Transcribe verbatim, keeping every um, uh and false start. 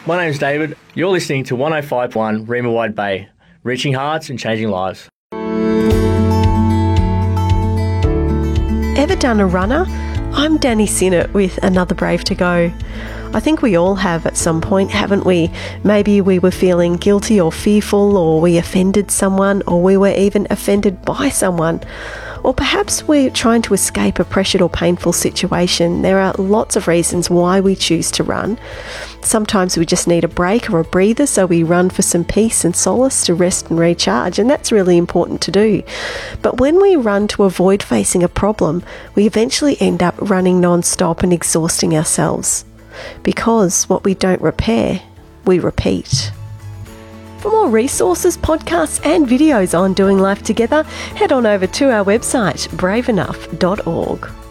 My name's David. You're listening to one oh five point one Reema Wide Bay, reaching hearts and changing lives. Ever done a runner? I'm Danny Sinnott with Another Brave to Go. I think we all have at some point, haven't we? Maybe we were feeling guilty or fearful, or we offended someone, or we were even offended by someone. Or perhaps we're trying to escape a pressured or painful situation. There are lots of reasons why we choose to run. Sometimes we just need a break or a breather, so we run for some peace and solace to rest and recharge, and that's really important to do. But when we run to avoid facing a problem, we eventually end up running non-stop and exhausting ourselves. Because what we don't repair, we repeat. For more resources, podcasts and videos on doing life together, head on over to our website, brave enough dot org.